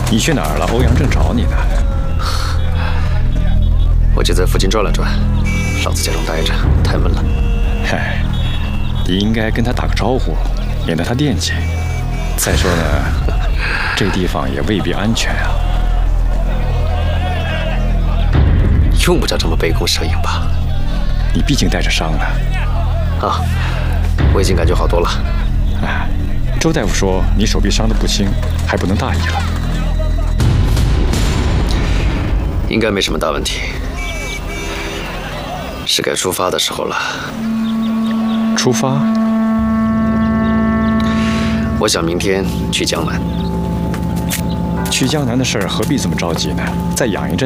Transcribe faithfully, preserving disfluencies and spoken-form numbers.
你去哪儿了？欧阳正找你呢。 我就在附近转了转，老子家中待着太闷了。 嗨，你应该跟他打个招呼，免得他惦记。再说呢，这地方也未必安全啊。 用不着这么杯弓蛇影吧？ 你毕竟带着伤呢。 啊，我已经感觉好多了。 哎，周大夫说你手臂伤得不轻，还不能大意了。 应该没什么大问题，是该出发的时候了。 出发？ 我想明天去江南。 去江南的事儿何必这么着急呢？再养一阵。